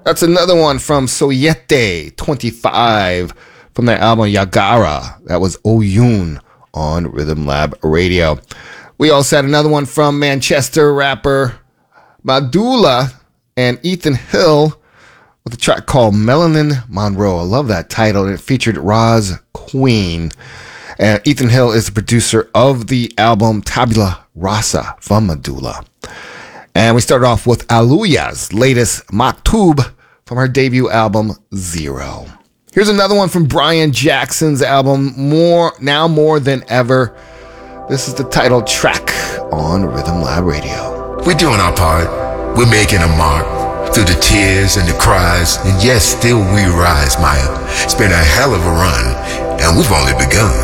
That's another one from Soyete 25 from their album Yagara. That was Oyun on Rhythm Lab Radio. We also had another one from Manchester rapper Madula and Ethan Hill with a track called Melanin Monroe. I love that title. It featured Roz Queen. And Ethan Hill is the producer of the album Tabula Rasa from Madula. And we started off with Aluya's latest Maktub from her debut album Zero. Here's another one from Brian Jackson's album Now More Than Ever. This is the title track on Rhythm Lab Radio. We're doing our part. We're making a mark through the tears and the cries. And yes, still we rise, Maya. It's been a hell of a run, and we've only begun.